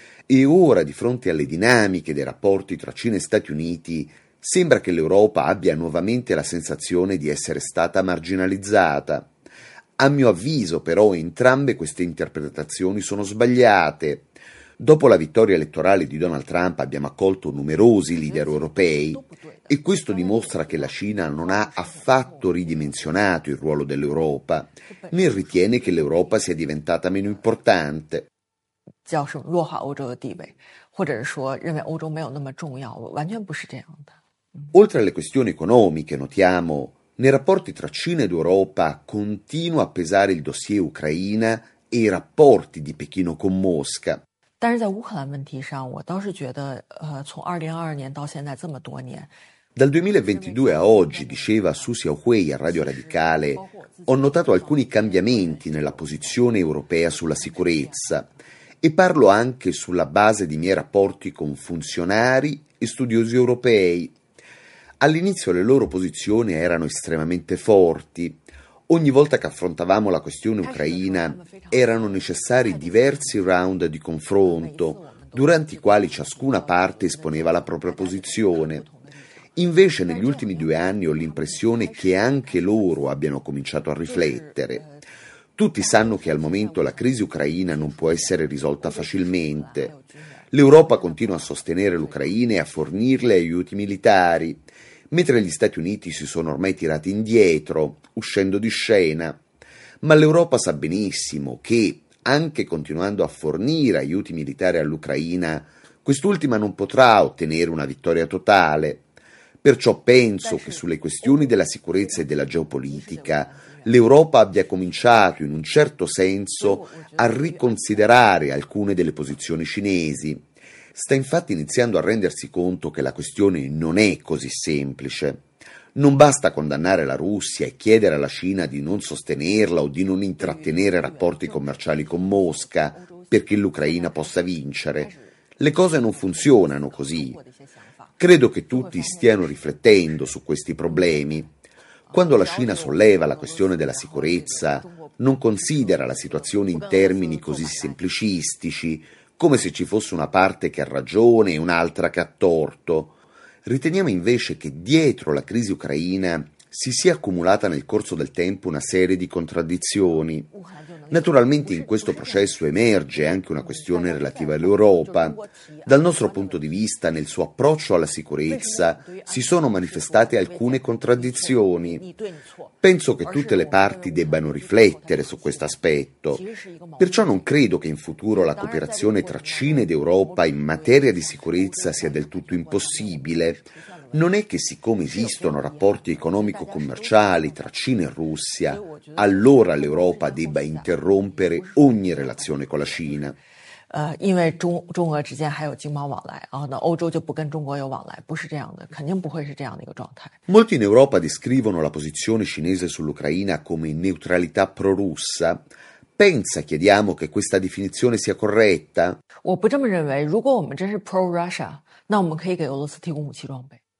[SPEAKER 8] E ora, di fronte alle dinamiche dei rapporti tra Cina e Stati Uniti, sembra che l'Europa abbia nuovamente la sensazione di essere stata marginalizzata. A mio avviso, però, entrambe queste interpretazioni sono sbagliate. Dopo la vittoria elettorale di Donald Trump abbiamo accolto numerosi leader europei e questo dimostra che la Cina non ha affatto ridimensionato il ruolo dell'Europa, né ritiene che l'Europa sia diventata meno importante.
[SPEAKER 10] 叫是弱化欧洲的地位，或者是说认为欧洲没有那么重要，完全不是这样的。
[SPEAKER 8] Oltre alle questioni economiche, notiamo, nei rapporti tra Cina ed Europa continua a pesare il dossier Ucraina e i rapporti di Pechino con Mosca.
[SPEAKER 10] 但是在乌克兰问题上，我倒是觉得，从2022年到现在这么多年。
[SPEAKER 8] Dal 2022 a oggi, diceva Susi Ahuey a Radio Radicale, ho notato alcuni cambiamenti nella posizione europea sulla sicurezza e parlo anche sulla base di miei rapporti con funzionari e studiosi europei. All'inizio le loro posizioni erano estremamente forti. Ogni volta che affrontavamo la questione ucraina erano necessari diversi round di confronto, durante i quali ciascuna parte esponeva la propria posizione. Invece negli ultimi 2 anni ho l'impressione che anche loro abbiano cominciato a riflettere. Tutti sanno che al momento la crisi ucraina non può essere risolta facilmente. L'Europa continua a sostenere l'Ucraina e a fornirle aiuti militari, mentre gli Stati Uniti si sono ormai tirati indietro, uscendo di scena. Ma l'Europa sa benissimo che, anche continuando a fornire aiuti militari all'Ucraina, quest'ultima non potrà ottenere una vittoria totale. Perciò penso che sulle questioni della sicurezza e della geopolitica l'Europa abbia cominciato in un certo senso a riconsiderare alcune delle posizioni cinesi. Sta infatti iniziando a rendersi conto che la questione non è così semplice. Non basta condannare la Russia e chiedere alla Cina di non sostenerla o di non intrattenere rapporti commerciali con Mosca perché l'Ucraina possa vincere. Le cose non funzionano così. Credo che tutti stiano riflettendo su questi problemi. Quando la Cina solleva la questione della sicurezza, non considera la situazione in termini così semplicistici, come se ci fosse una parte che ha ragione e un'altra che ha torto. Riteniamo invece che dietro la crisi ucraina si sia accumulata nel corso del tempo una serie di contraddizioni. Naturalmente in questo processo emerge anche una questione relativa all'Europa. Dal nostro punto di vista, nel suo approccio alla sicurezza, si sono manifestate alcune contraddizioni. Penso che tutte le parti debbano riflettere su questo aspetto. Perciò non credo che in futuro la cooperazione tra Cina ed Europa in materia di sicurezza sia del tutto impossibile. Non è che siccome esistono rapporti economico-commerciali tra Cina e Russia, allora l'Europa debba interrompere ogni relazione con la Cina.
[SPEAKER 10] 因为中俄之间还有经贸往来，然后呢，欧洲就不跟中国有往来，不是这样的，肯定不会是这样的一个状态。
[SPEAKER 8] Molti in Europa descrivono la posizione cinese sull'Ucraina come neutralità pro-russa. Pensa, chiediamo, che questa definizione sia corretta?
[SPEAKER 10] 我不这么认为。如果我们真是 pro Russia，那我们可以给俄罗斯提供武器装备。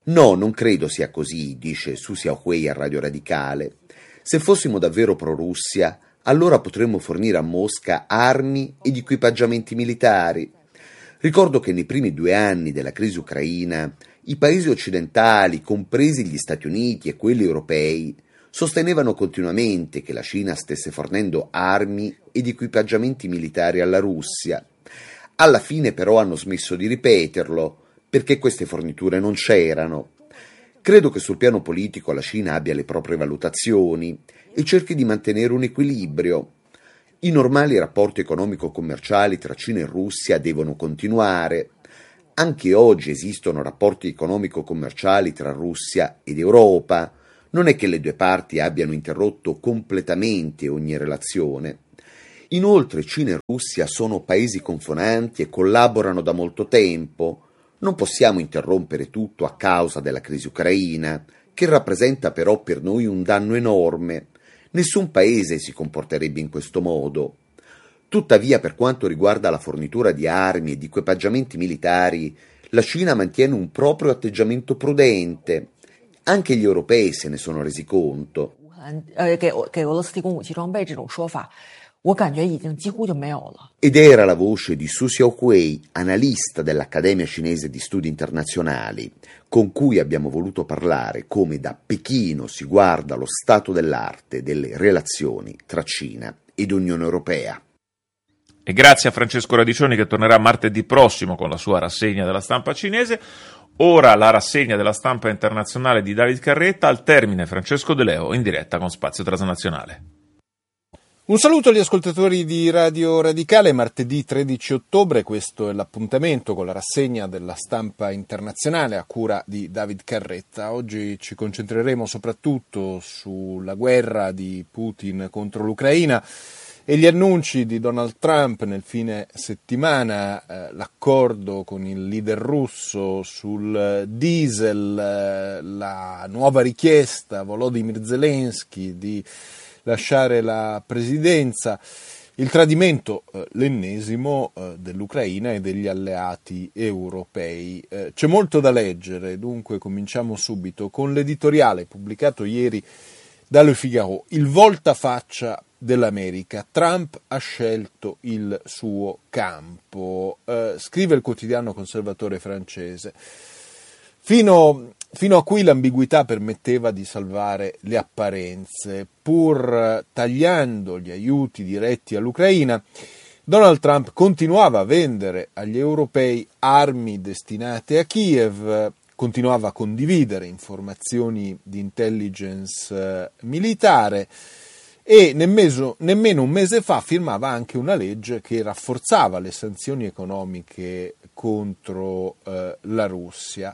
[SPEAKER 8] No, non credo sia così, dice Su Xiaohui a Radio Radicale. Se fossimo davvero pro-Russia, allora potremmo fornire a Mosca armi ed equipaggiamenti militari. Ricordo che nei primi 2 anni della crisi ucraina, i paesi occidentali, compresi gli Stati Uniti e quelli europei, sostenevano continuamente che la Cina stesse fornendo armi ed equipaggiamenti militari alla Russia. Alla fine però hanno smesso di ripeterlo, perché queste forniture non c'erano. Credo che sul piano politico la Cina abbia le proprie valutazioni e cerchi di mantenere un equilibrio. I normali rapporti economico-commerciali tra Cina e Russia devono continuare. Anche oggi esistono rapporti economico-commerciali tra Russia ed Europa. Non è che le due parti abbiano interrotto completamente ogni relazione. Inoltre Cina e Russia sono paesi confinanti e collaborano da molto tempo. Non possiamo interrompere tutto a causa della crisi ucraina, che rappresenta però per noi un danno enorme. Nessun paese si comporterebbe in questo modo. Tuttavia, per quanto riguarda la fornitura di armi e di equipaggiamenti militari, la Cina mantiene un proprio atteggiamento prudente. Anche gli europei se ne sono resi conto. Ed era la voce di Su Xiaohui, analista dell'Accademia Cinese di Studi Internazionali, con cui abbiamo voluto parlare come da Pechino si guarda lo stato dell'arte delle relazioni tra Cina ed Unione Europea.
[SPEAKER 3] E grazie a Francesco Radiccioni, che tornerà martedì prossimo con la sua rassegna della stampa cinese. Ora la rassegna della stampa internazionale di David Carretta. Al termine Francesco De Leo in diretta con Spazio Transnazionale.
[SPEAKER 11] Un saluto agli ascoltatori di Radio Radicale. Martedì 13 ottobre, questo è l'appuntamento con la rassegna della stampa internazionale a cura di David Carretta. Oggi ci concentreremo soprattutto sulla guerra di Putin contro l'Ucraina e gli annunci di Donald Trump nel fine settimana, l'accordo con il leader russo sul diesel, la nuova richiesta Volodymyr Zelensky di lasciare la presidenza, il tradimento, l'ennesimo, dell'Ucraina e degli alleati europei. C'è molto da leggere, dunque cominciamo subito con l'editoriale pubblicato ieri da Le Figaro, il voltafaccia dell'America. Trump ha scelto il suo campo, scrive il quotidiano conservatore francese. Fino a qui l'ambiguità permetteva di salvare le apparenze. Pur tagliando gli aiuti diretti all'Ucraina, Donald Trump continuava a vendere agli europei armi destinate a Kiev, continuava a condividere informazioni di intelligence militare e nemmeno un mese fa firmava anche una legge che rafforzava le sanzioni economiche contro la Russia.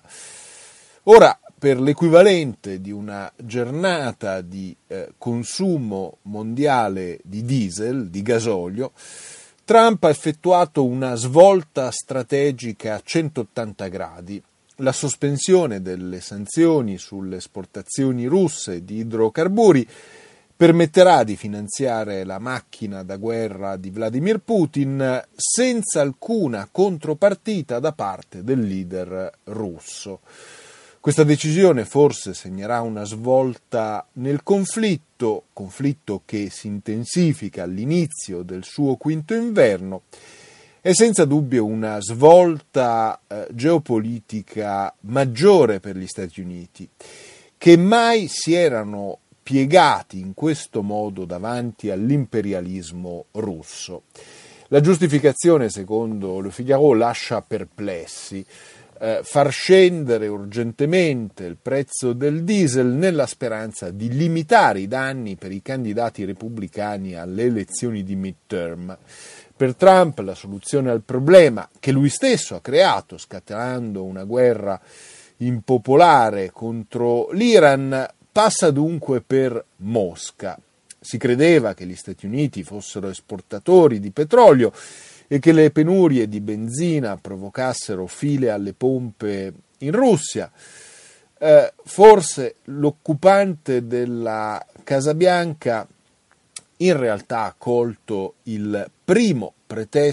[SPEAKER 11] Ora, per l'equivalente di una giornata di consumo mondiale di diesel, di gasolio, Trump ha effettuato una svolta strategica a 180 gradi. La sospensione delle sanzioni sulle esportazioni russe di idrocarburi permetterà di finanziare la macchina da guerra di Vladimir Putin senza alcuna contropartita da parte del leader russo. Questa decisione forse segnerà una svolta nel conflitto che si intensifica all'inizio del suo quinto inverno, è senza dubbio una svolta geopolitica maggiore per gli Stati Uniti, che mai si erano piegati in questo modo davanti all'imperialismo russo. La giustificazione, secondo Le Figaro, lascia perplessi. Far scendere urgentemente il prezzo del diesel nella speranza di limitare i danni per i candidati repubblicani alle elezioni di midterm. Per Trump la soluzione al problema, che lui stesso ha creato scatenando una guerra impopolare contro l'Iran, passa dunque per Mosca. Si credeva che gli Stati Uniti fossero esportatori di petrolio e che le penurie di benzina provocassero file alle pompe in Russia. Forse l'occupante della Casa Bianca in realtà ha colto il primo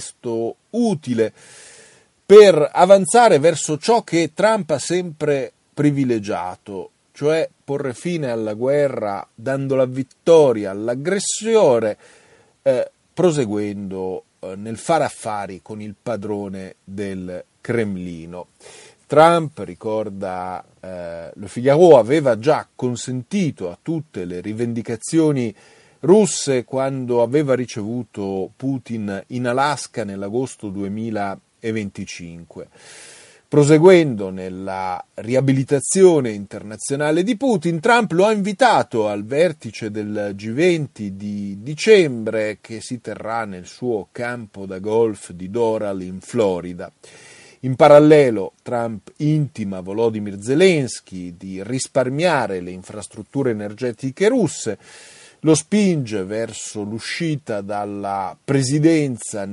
[SPEAKER 11] pretesto utile per avanzare verso ciò che Trump ha sempre privilegiato, cioè porre fine alla guerra dando la vittoria all'aggressore, proseguendo nel fare affari con il padrone del Cremlino. Trump, ricorda Le Figaro, aveva già consentito a tutte le rivendicazioni russe quando aveva ricevuto Putin in Alaska nell'agosto 2025. Proseguendo nella riabilitazione internazionale di Putin, Trump lo ha invitato al vertice del G20 di dicembre che si terrà nel suo campo da golf di Doral in Florida. In parallelo, Trump intima Volodymyr Zelensky di risparmiare le infrastrutture energetiche russe, lo spinge verso l'uscita dalla presidenza